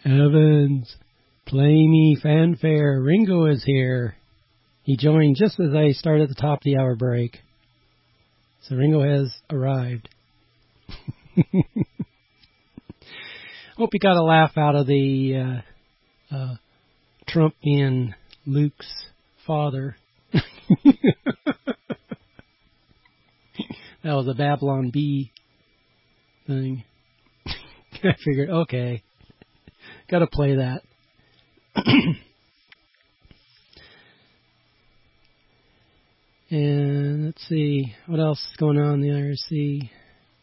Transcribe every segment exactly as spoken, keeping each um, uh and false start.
Evans, play me fanfare. Ringo is here. He joined just as I started the top of the hour break. So Ringo has arrived. Hope you got a laugh out of the uh, uh, Trump being Luke's father. That was a Babylon Bee thing. I figured, okay, got to play that. And let's see, what else is going on in the I R C?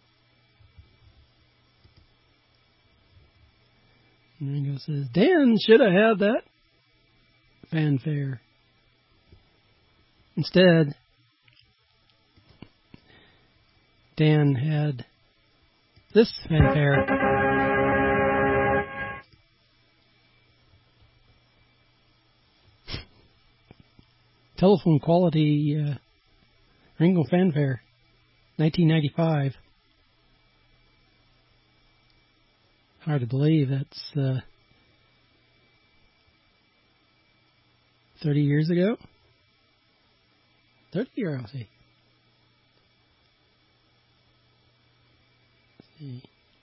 And Ringo says, Dan should have had that fanfare. Instead, Dan had this fanfare. Telephone quality uh, Ringo fanfare, nineteen ninety-five. Hard to believe that's uh, thirty years ago. thirty years, I'll see. Let's see.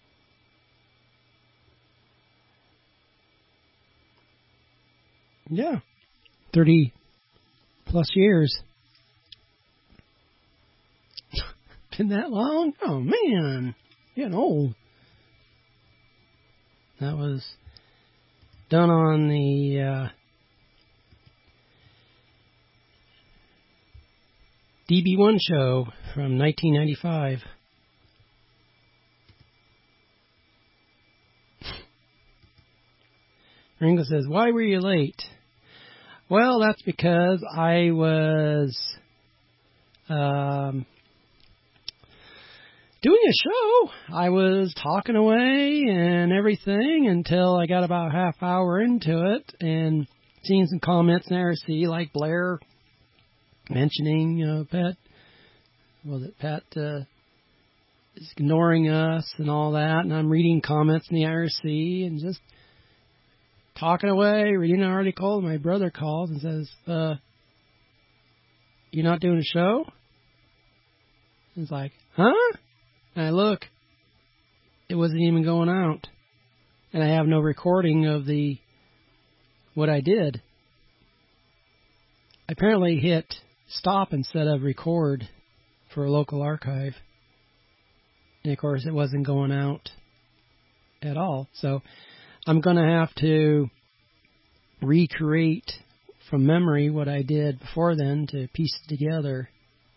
Yeah, thirty plus years. Been that long? Oh, man. Getting old. That was done on the uh, D B one show from nineteen ninety-five. Ringo says, why were you late? Well, that's because I was um, doing a show. I was talking away and everything until I got about a half hour into it and seeing some comments in I R C like Blair mentioning uh, Pat, was it Pat uh, is ignoring us and all that. And I'm reading comments in the I R C and just talking away, reading an article. My brother calls and says, uh, you're not doing a show? It's like, huh? And I look, it wasn't even going out. And I have no recording of the what I did. I apparently hit stop instead of record for a local archive. And of course, it wasn't going out at all. So I'm going to have to recreate from memory what I did before then to piece it together.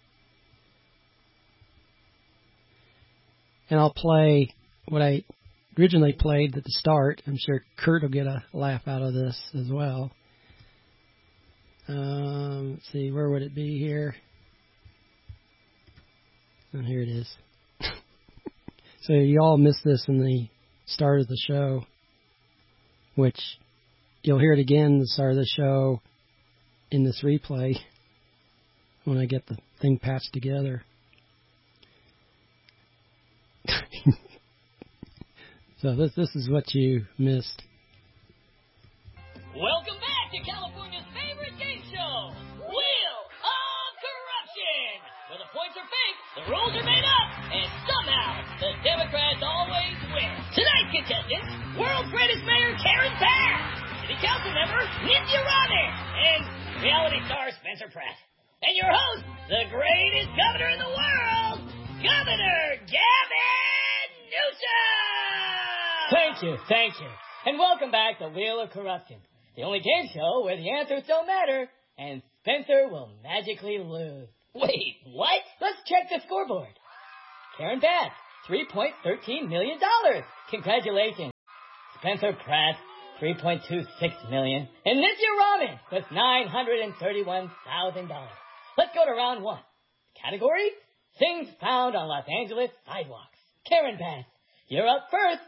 And I'll play what I originally played at the start. I'm sure Kurt will get a laugh out of this as well. Um, let's see, where would it be here? Oh, here it is. So you all missed this in the start of the show, which you'll hear it again at the start of the show in this replay when I get the thing patched together. So this this is what you missed. Welcome back to California's favorite game show, Wheel of Corruption, where the points are fake, the rules are made up, and somehow the Democrats always win. Tonight's contestants: world's greatest mayor Karen Bass, city council member Nithya Raman, and reality star Spencer Pratt. And your host, the greatest governor in the world, Governor Gavin Newsom! Thank you, thank you. And welcome back to Wheel of Corruption, the only game show where the answers don't matter and Spencer will magically lose. Wait, what? Let's check the scoreboard. Karen Bass, three point one three million dollars. Congratulations. Spencer Pratt, three point two six million dollars. And Nithya Raman with nine hundred thirty-one thousand dollars. Let's go to round one. Category: things found on Los Angeles sidewalks. Karen Bass, you're up first.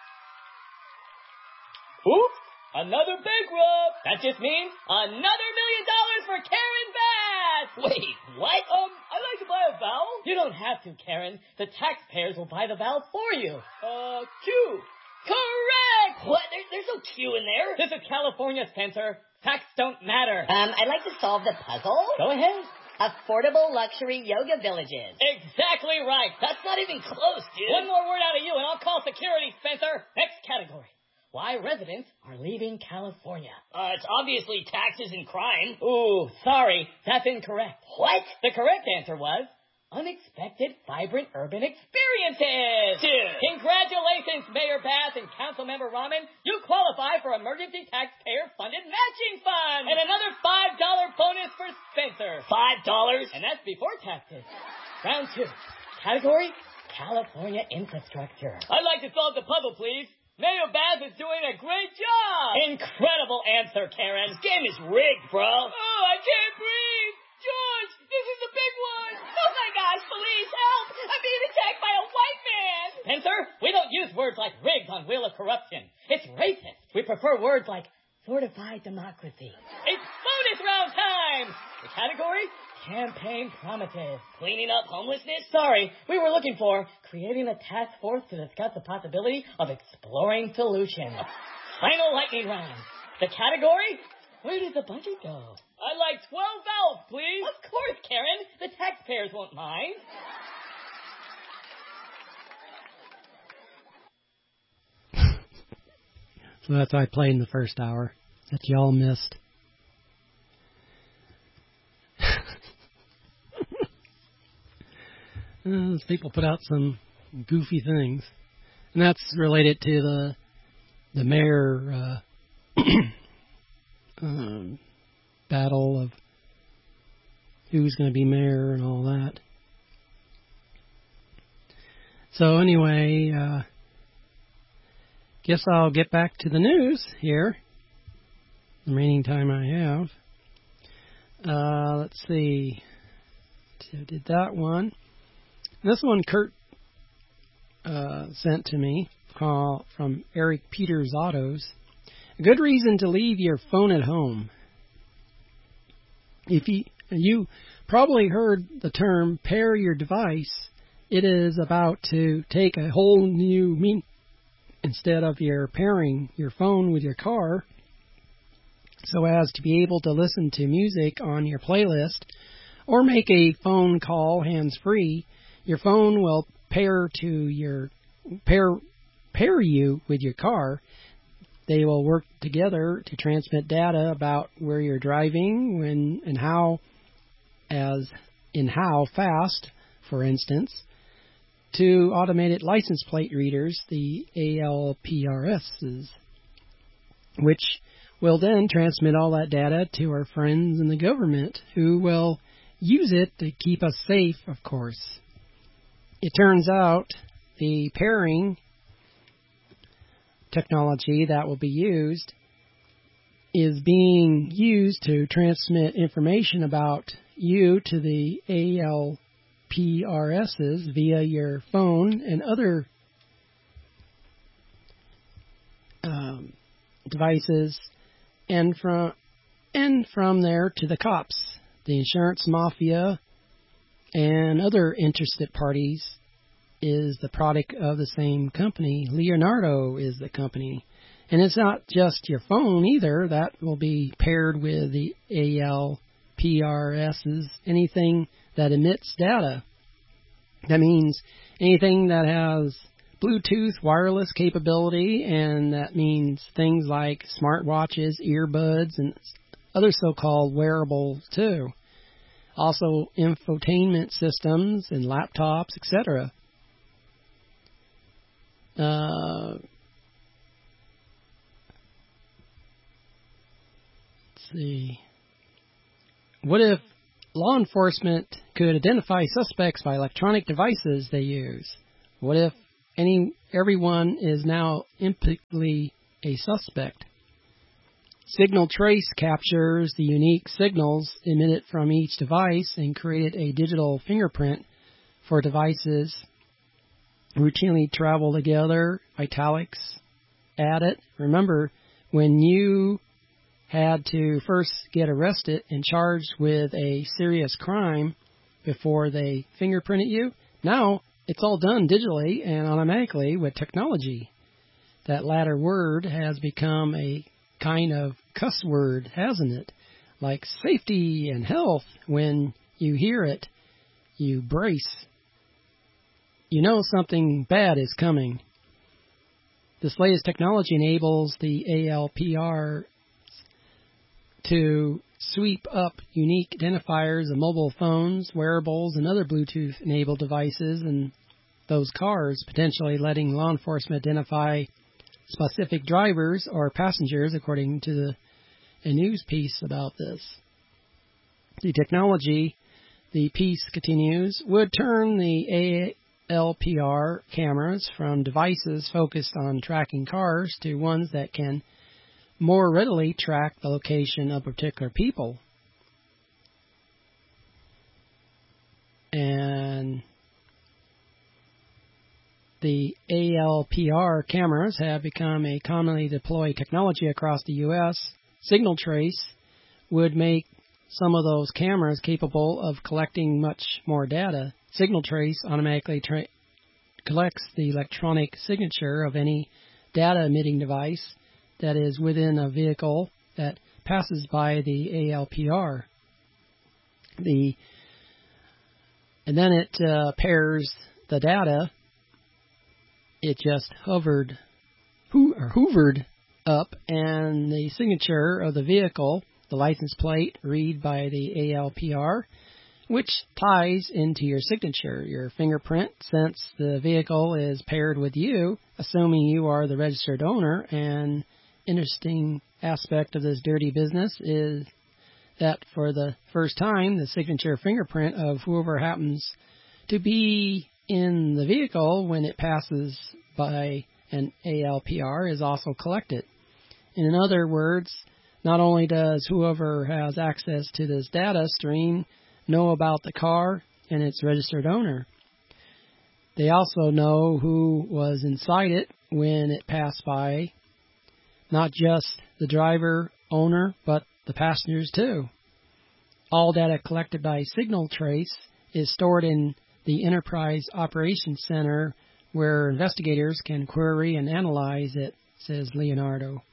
Oops, another bankrupt. That just means another million dollars for Karen Bass. Wait, what? Um, I'd like to buy a vowel. You don't have to, Karen. The taxpayers will buy the vowel for you. Uh, Q. Correct! What? There, There's no Q in there. This is California, Spencer. Facts don't matter. Um, I'd like to solve the puzzle. Go ahead. Affordable luxury yoga villages. Exactly right. That's not even close, dude. One more word out of you and I'll call security, Spencer. Next category. Why residents are leaving California. Uh, it's obviously taxes and crime. Ooh, sorry. That's incorrect. What? The correct answer was unexpected, vibrant urban experiences. Dude. Congratulations, Mayor Bass and Councilmember Rahman. You qualify for Emergency Taxpayer-Funded Matching Fund. And another five dollars bonus for Spencer. Five dollars? And that's before taxes. Round two. Category, California infrastructure. I'd like to solve the puzzle, please. Mayor Bass is doing a great job. Incredible answer, Karen. This game is rigged, bro. Oh, I can't breathe. George, this is the big one. Oh my gosh, police, help! I'm being attacked by a white man! Spencer, we don't use words like rigged on Wheel of Corruption. It's racist. We prefer words like fortified democracy. It's bonus round time! The category? Campaign promises. Cleaning up homelessness? Sorry, we were looking for creating a task force to discuss the possibility of exploring solutions. Final lightning round. The category? Where did the budget go? I'd like twelve valves, please. Of course, Karen. The taxpayers won't mind. So that's what I played in the first hour that y'all missed. uh, people put out some goofy things. And that's related to the the mayor uh, um, battle of who's going to be mayor and all that. So anyway, uh, guess I'll get back to the news here. The remaining time I have. Uh, let's see. So I did that one. This one Kurt uh, sent to me call, from Eric Peters Autos. A good reason to leave your phone at home. If you, you probably heard the term pair your device, it is about to take a whole new meaning. Instead of your pairing your phone with your car so as to be able to listen to music on your playlist or make a phone call hands-free, your phone will pair to your pair pair you with your car. They will work together to transmit data about where you're driving, when and how, as in how fast, for instance, to automated license plate readers, the A L P R Ss, which will then transmit all that data to our friends in the government, who will use it to keep us safe, of course. It turns out the pairing technology that will be used is being used to transmit information about you to the A L P R Ss via your phone and other um, devices, and from and from there to the cops, the insurance mafia, and other interested parties. Is the product of the same company. Leonardo is the company. And it's not just your phone either. That will be paired with the A L P R Ss, anything that emits data. That means anything that has Bluetooth wireless capability, and that means things like smartwatches, earbuds, and other so-called wearables too. Also infotainment systems and laptops, et cetera. Uh, let's see. What if law enforcement could identify suspects by electronic devices they use? What if any everyone is now implicitly a suspect? Signal Trace captures the unique signals emitted from each device and created a digital fingerprint for devices routinely travel together. Italics add it. Remember, when you had to first get arrested and charged with a serious crime before they fingerprinted you, now it's all done digitally and automatically with technology. that latter word has become a kind of cuss word, hasn't it? Like safety and health. When you hear it, you brace. You know something bad is coming. This latest technology enables the A L P R to sweep up unique identifiers of mobile phones, wearables, and other Bluetooth-enabled devices in those cars, potentially letting law enforcement identify specific drivers or passengers, according to the, a news piece about this. The technology, the piece continues, would turn the A L P R cameras from devices focused on tracking cars to ones that can more readily track the location of particular people. And the A L P R cameras have become a commonly deployed technology across the U S Signal Trace would make some of those cameras capable of collecting much more data. Signal Trace automatically tra- collects the electronic signature of any data-emitting device that is within a vehicle that passes by the A L P R. The and then it uh, pairs the data. It just hovered, ho- or hoovered up, and the signature of the vehicle, the license plate, read by the A L P R, which ties into your signature, your fingerprint, since the vehicle is paired with you, assuming you are the registered owner. And interesting aspect of this dirty business is that for the first time, the signature fingerprint of whoever happens to be in the vehicle when it passes by an A L P R is also collected. In other words, not only does whoever has access to this data stream know about the car and its registered owner, they also know who was inside it when it passed by, not just the driver, owner, but the passengers too. All data collected by Signal Trace is stored in the Enterprise Operations Center, where investigators can query and analyze it, says Leonardo.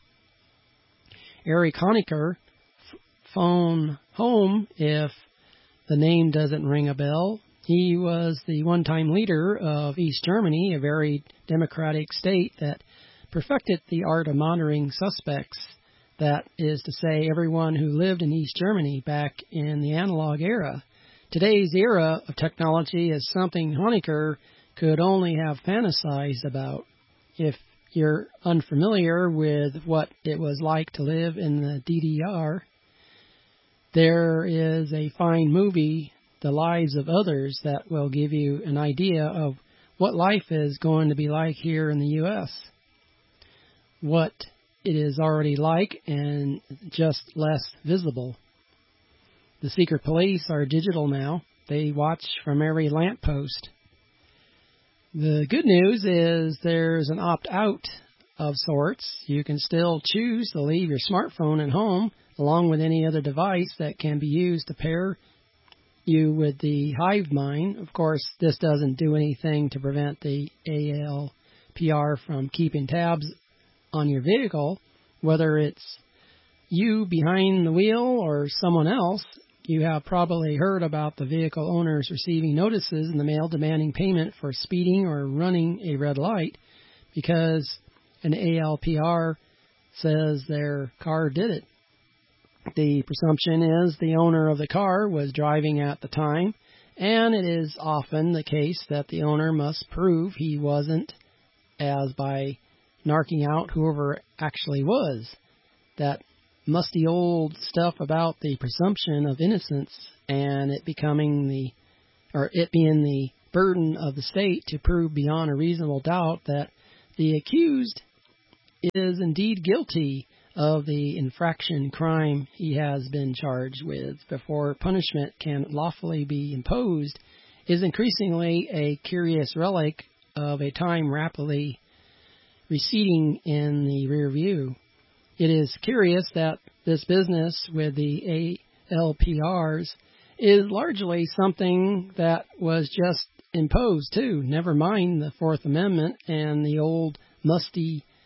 Eric Honecker, f- phone home if the name doesn't ring a bell. He was the one-time leader of East Germany, a very democratic state that perfected the art of monitoring suspects. That is to say, everyone who lived in East Germany back in the analog era. Today's era of technology is something Honecker could only have fantasized about. If you're unfamiliar with what it was like to live in the D D R, there is a fine movie, The Lives of Others, that will give you an idea of what life is going to be like here in the U S, what it is already like, and just less visible. The secret police are digital now. They watch from every lamppost. The good news is there's an opt-out of sorts. You can still choose to leave your smartphone at home, along with any other device that can be used to pair you with the Hive Mind. Of course, this doesn't do anything to prevent the A L P R from keeping tabs on your vehicle, whether it's you behind the wheel or someone else. You have probably heard about the vehicle owners receiving notices in the mail demanding payment for speeding or running a red light because an A L P R says their car did it. The presumption is the owner of the car was driving at the time, and it is often the case that the owner must prove he wasn't, as by narking out whoever actually was. That musty old stuff about the presumption of innocence and it becoming the, or it being the burden of the state to prove beyond a reasonable doubt that the accused is indeed guilty of the infraction crime he has been charged with before punishment can lawfully be imposed is increasingly a curious relic of a time rapidly receding in the rear view. It is curious that this business with the A L P Rs is largely something that was just imposed too, never mind the Fourth Amendment and the old musty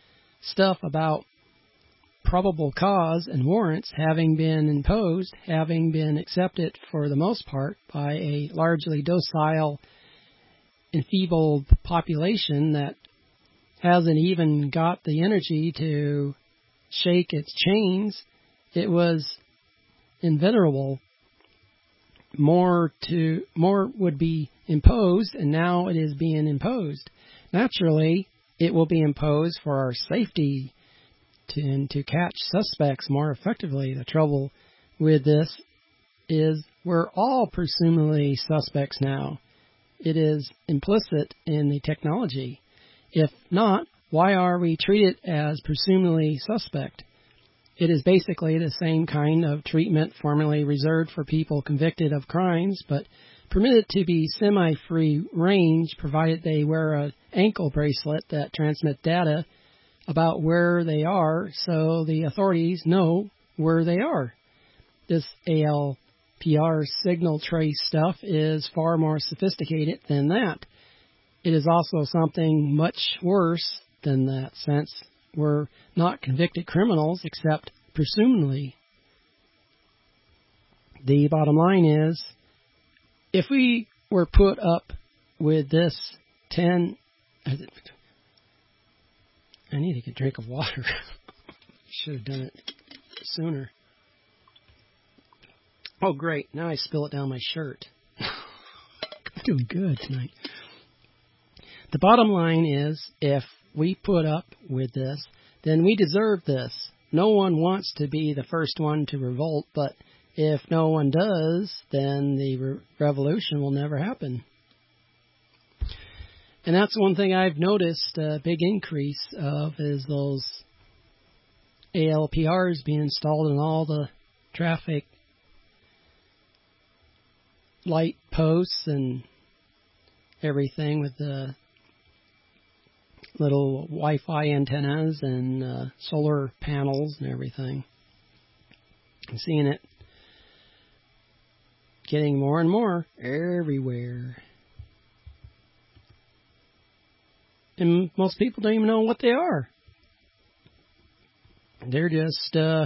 stuff about probable cause and warrants having been imposed, having been accepted for the most part by a largely docile, enfeebled population that hasn't even got the energy to shake its chains. It was inveterable. More to more would be imposed, and now it is being imposed. Naturally, it will be imposed for our safety to, and to catch suspects more effectively. The trouble with this is we're all presumably suspects now. It is implicit in the technology. If not, why are we treated as presumably suspect? It is basically the same kind of treatment formerly reserved for people convicted of crimes, but permitted to be semi-free range, provided they wear an ankle bracelet that transmits data about where they are, so the authorities know where they are. This A L P R signal trace stuff is far more sophisticated than that. It is also something much worse than that, since we're not convicted criminals, except presumably. The bottom line is, if we were put up with this ten... I need to get a drink of water. Should have done it sooner. Oh, great. Now I spill it down my shirt. I'm doing good tonight. The bottom line is, if we put up with this, then we deserve this. No one wants to be the first one to revolt, but if no one does, then the re- revolution will never happen. And that's one thing I've noticed a big increase of is those A L P Rs being installed in all the traffic light posts and everything with the little Wi-Fi antennas and uh, solar panels and everything. I'm seeing it getting more and more everywhere. And most people don't even know what they are. They're just uh,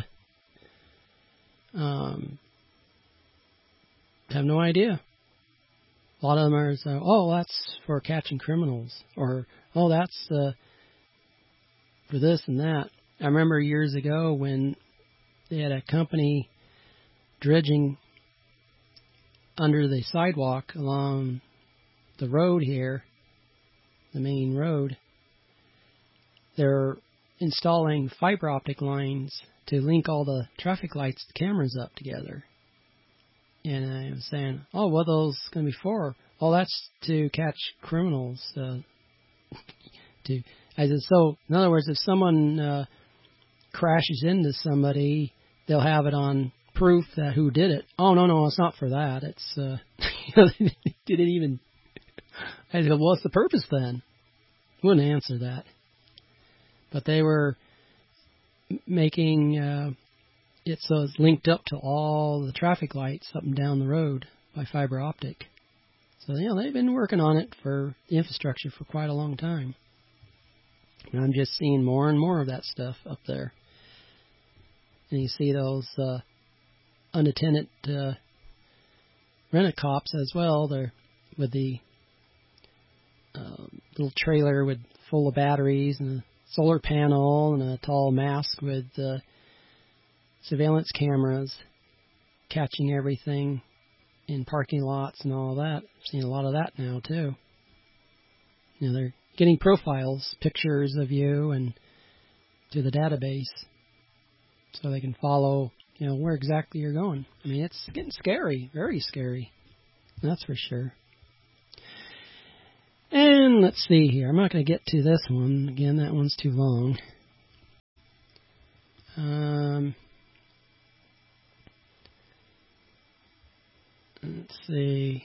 um, have no idea. A lot of them are, uh, oh, that's for catching criminals, or oh, that's uh, for this and that. I remember years ago when they had a company dredging under the sidewalk along the road here, the main road. They're installing fiber optic lines to link all the traffic lights, the cameras up together. And I was saying, oh, what are those going to be for? Oh, that's to catch criminals. Uh, to, I said, so, in other words, if someone uh, crashes into somebody, they'll have it on proof that who did it. Oh, no, no, it's not for that. It's, uh, they didn't even, I said, well, what's the purpose then? Wouldn't answer that. But they were making uh, it so it's linked up to all the traffic lights up and down the road by fiber optic. So, you know, they've been working on it for the infrastructure for quite a long time. And I'm just seeing more and more of that stuff up there. And you see those uh, unattended uh, rent-a-cops as well. They're with the uh, little trailer with full of batteries and a solar panel and a tall mask with uh, surveillance cameras catching everything in parking lots and all that. I've seen a lot of that now too. You know, they're getting profiles, pictures of you, and to the database, so they can follow, you know, where exactly you're going. I mean, it's getting scary, very scary. That's for sure. And let's see here. I'm not going to get to this one. Again, that one's too long. Um, let's see.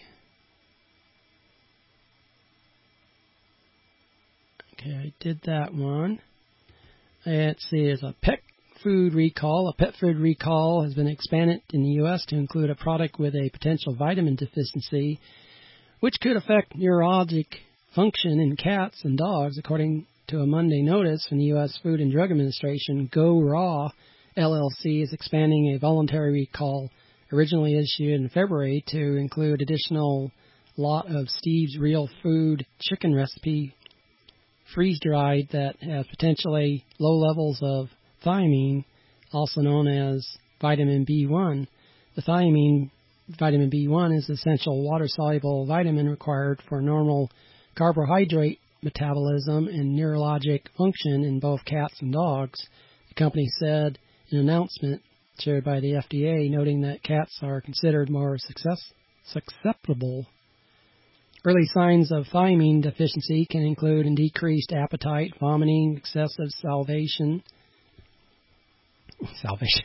Okay, I did that one. Let's see, there's a pet food recall. A pet food recall has been expanded in the U S to include a product with a potential vitamin deficiency, which could affect neurologic function in cats and dogs, according to a Monday notice from the U S Food and Drug Administration, Go Raw L L C is expanding a voluntary recall originally issued in February to include additional lot of Steve's Real Food chicken recipe freeze-dried that has potentially low levels of thiamine, also known as vitamin B one. The thiamine, vitamin B one, is essential water-soluble vitamin required for normal carbohydrate metabolism and neurologic function in both cats and dogs, the company said in an announcement shared by the F D A, noting that cats are considered more success, susceptible. Early signs of thiamine deficiency can include in decreased appetite, vomiting, excessive salivation. Salvation.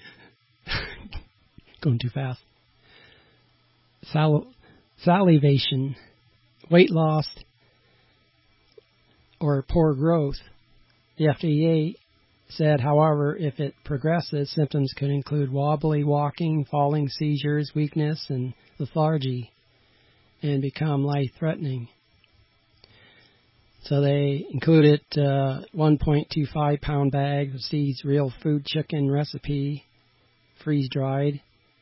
Going too fast. Sal- salivation, weight loss, or poor growth. The F D A said, however, if it progresses, symptoms could include wobbly walking, falling, seizures, weakness, and lethargy, and become life-threatening. So they included uh, one point two five pound bag of Steve's Real Food chicken recipe, freeze-dried,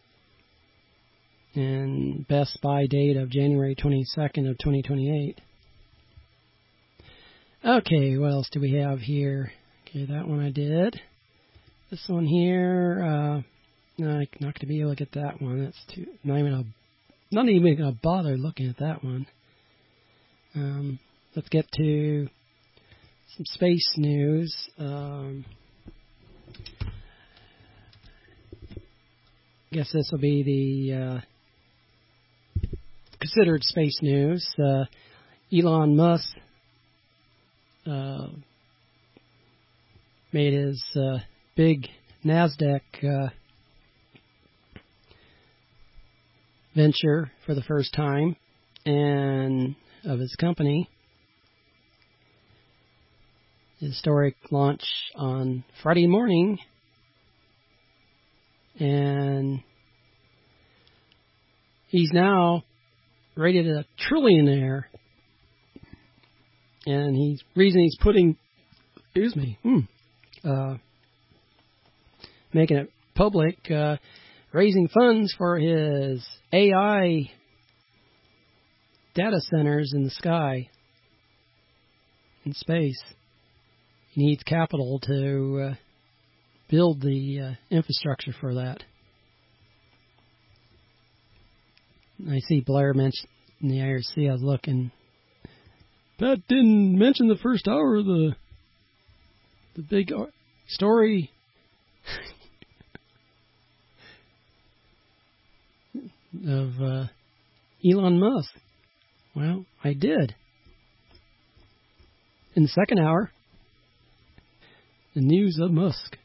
and best buy date of January twenty-second of twenty twenty-eight. Okay, what else do we have here? Okay, that one I did. This one here, uh, no, I'm not going to be able to get that one. That's too, not even a, not even going to bother looking at that one. Um, let's get to some space news. Um, I guess this will be the uh, considered space news. Uh, Elon Musk uh, made his uh, big NASDAQ uh, venture for the first time, and of his company. Historic launch on Friday morning, and he's now rated a trillionaire. And he's reason he's putting, excuse me, hmm, uh, making it public, uh, raising funds for his A I data centers in the sky, in space. He needs capital to uh, build the uh, infrastructure for that. I see Blair mentioned in the I R C. I was looking. Pat didn't mention the first hour of the the big story. of uh, Elon Musk. Well, I did. In the second hour, the news of Musk.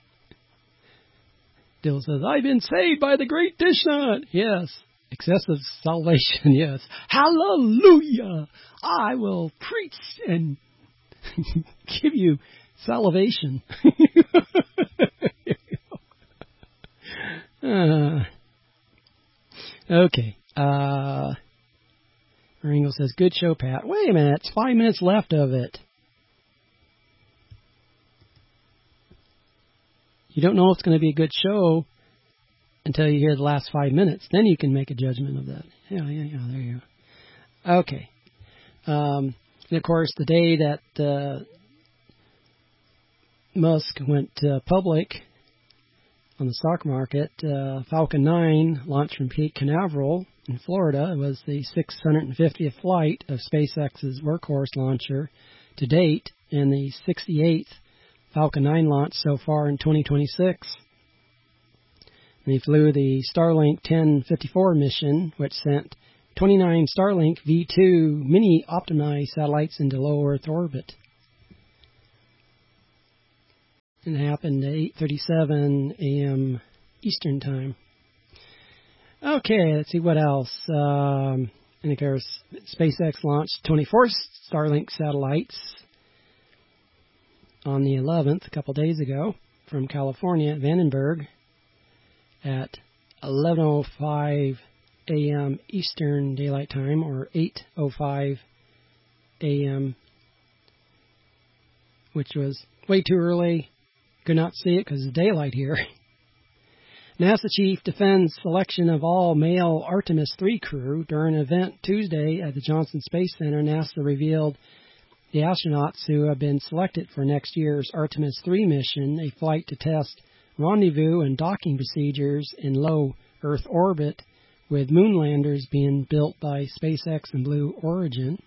Dill says, I've been saved by the great dish nut. Yes. Excessive salvation. Yes. Hallelujah. I will preach and give you salivation. uh, okay. Uh, Ringo says, good show, Pat. Wait a minute. It's five minutes left of it. You don't know it's going to be a good show until you hear the last five minutes. Then you can make a judgment of that. Yeah, yeah, yeah. There you go. Okay. Um, and, of course, the day that uh, Musk went uh, public on the stock market, uh, Falcon nine launched from Cape Canaveral in Florida. It was the six hundred fiftieth flight of SpaceX's Workhorse launcher to date, and the sixty-eighth Falcon nine launch so far in twenty twenty-six. And he flew the Starlink ten fifty-four mission, which sent twenty-nine Starlink V two mini optimized satellites into low Earth orbit. And it happened at eight thirty-seven a.m. Eastern Time. Okay, let's see what else. Um, and of course, SpaceX launched twenty-four Starlink satellites on the eleventh, a couple days ago, from California, Vandenberg, at eleven oh five a.m. Eastern Daylight Time, or eight oh five a.m. which was way too early. Could not see it because of daylight here. NASA chief defends selection of all male Artemis three crew. During an event Tuesday at the Johnson Space Center, NASA revealed the astronauts who have been selected for next year's Artemis three mission, a flight to test rendezvous and docking procedures in low Earth orbit, with moon landers being built by SpaceX and Blue Origin.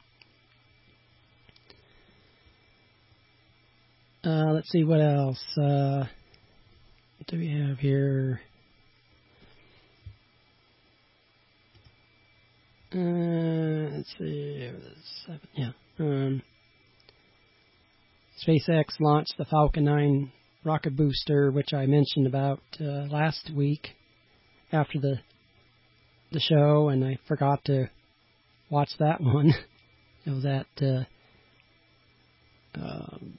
Uh, let's see what else. Uh, what do we have here? Uh, let's see. Seven, yeah. Um, SpaceX launched the Falcon nine rocket booster, which I mentioned about uh, last week after the the show, and I forgot to watch that one. It was at uh, um,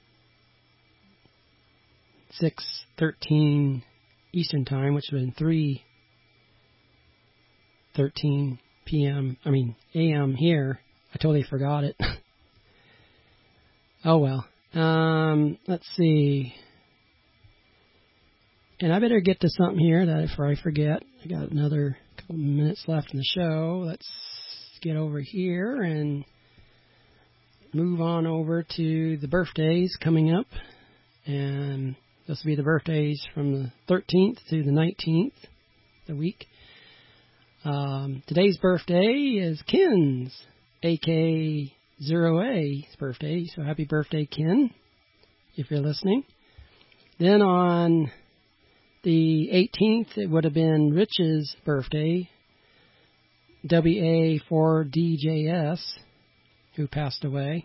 six thirteen Eastern Time, which would have been three thirteen p.m. I mean A M here. I totally forgot it. Oh well. Um, let's see. And I better get to something here that before I forget. I got another couple minutes left in the show. Let's get over here and move on over to the birthdays coming up. And this will be the birthdays from the thirteenth to the nineteenth, the week. Um, today's birthday is Ken's, a k a. Zero A's birthday. So happy birthday, Ken, if you're listening. Then on the eighteenth, it would have been Rich's birthday, W A four D J S, who passed away.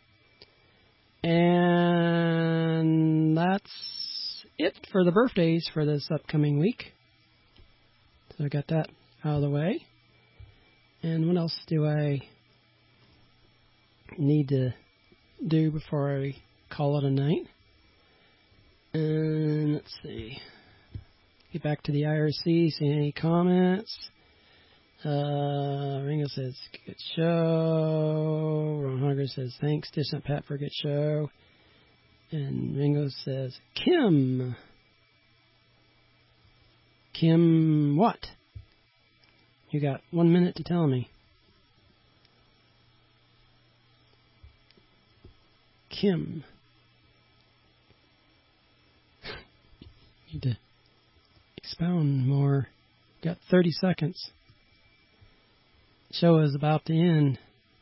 And that's it for the birthdays for this upcoming week. So I got that out of the way. And what else do I need to do before I call it a night? And let's see. Get back to the I R C, see any comments. Uh, Ringo says, good show. Ron Hugger says, thanks, Distant Pat, for a good show. And Ringo says, Kim. Kim what? You got one minute to tell me. Kim. Need to expound more. Got thirty seconds. Show is about to end.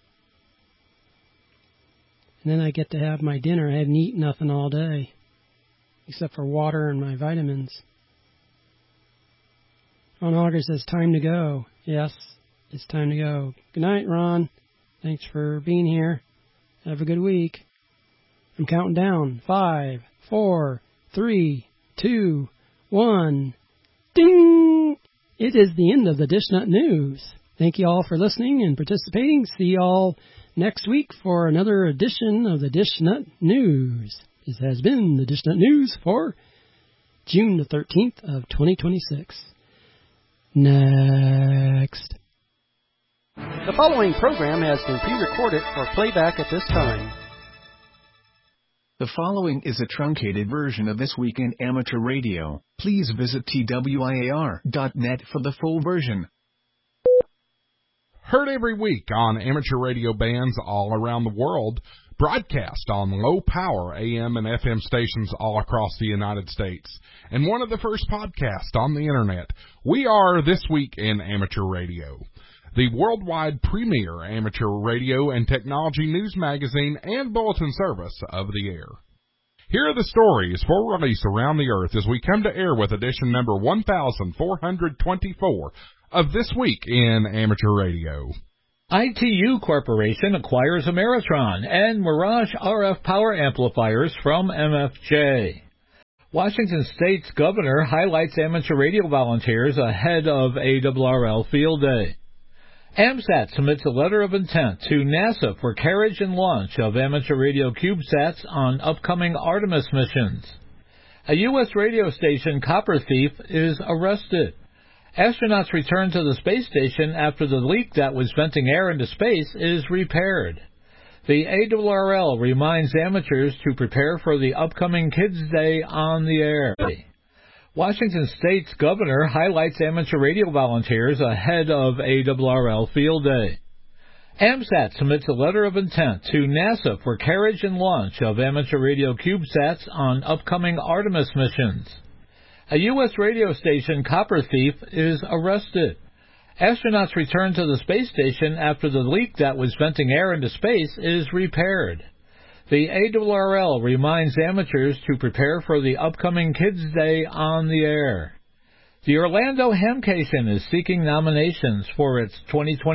And then I get to have my dinner. I haven't eaten nothing all day, except for water and my vitamins. Ron Auger says, time to go. Yes, it's time to go. Good night, Ron. Thanks for being here. Have a good week. I'm counting down. Five, four, three, two, one. Ding! It is the end of the Dishnut News. Thank you all for listening and participating. See you all next week for another edition of the Dishnut News. This has been the Dishnut News for June the thirteenth of twenty twenty-six. Next. The following program has been pre-recorded for playback at this time. The following is a truncated version of This Week in Amateur Radio. Please visit T W I A R dot net for the full version. Heard every week on amateur radio bands all around the world, broadcast on low-power A M and F M stations all across the United States, and one of the first podcasts on the Internet. We are This Week in Amateur Radio, the worldwide premier amateur radio and technology news magazine and bulletin service of the air. Here are the stories for release around the earth as we come to air with edition number one thousand four hundred twenty-four of This Week in Amateur Radio. I T U Corporation acquires Ameritron and Mirage R F power amplifiers from M F J. Washington State's governor highlights amateur radio volunteers ahead of A R R L Field Day. AMSAT submits a letter of intent to NASA for carriage and launch of amateur radio CubeSats on upcoming Artemis missions. A U S radio station copper thief is arrested. Astronauts return to the space station after the leak that was venting air into space is repaired. The A R R L reminds amateurs to prepare for the upcoming Kids Day on the air. Washington State's governor highlights amateur radio volunteers ahead of A R R L Field Day. AMSAT submits a letter of intent to NASA for carriage and launch of amateur radio CubeSats on upcoming Artemis missions. A U S radio station copper thief is arrested. Astronauts return to the space station after the leak that was venting air into space is repaired. The A R R L reminds amateurs to prepare for the upcoming Kids Day on the air. The Orlando Hamcation is seeking nominations for its twenty twenty